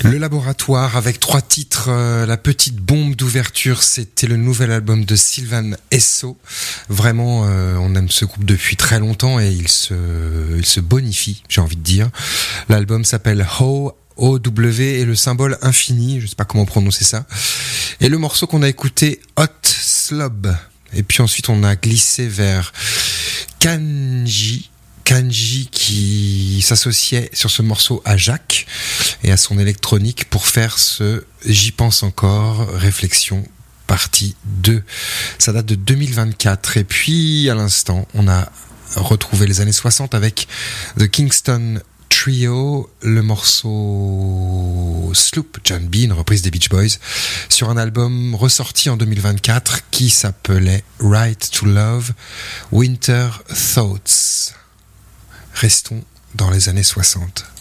Le Laboratoire avec 3 titres. La petite bombe d'ouverture, c'était le nouvel album de Sylvan Esso. Vraiment, on aime ce groupe depuis très longtemps et il se bonifie, j'ai envie de dire. L'album s'appelle OW et le symbole infini, je sais pas comment prononcer ça. Et le morceau qu'on a écouté, Hot Slob. Et puis ensuite, on a glissé vers Kanji qui s'associait sur ce morceau à Jacques et à son électronique pour faire ce J'y pense encore, réflexion partie 2. Ça date de 2024. Et puis à l'instant, on a retrouvé les années 60 avec The Kingston Trio, le morceau Sloop John B, une reprise des Beach Boys, sur un album ressorti en 2024 qui s'appelait Right to Love, Winter Thoughts. Restons dans les années 60.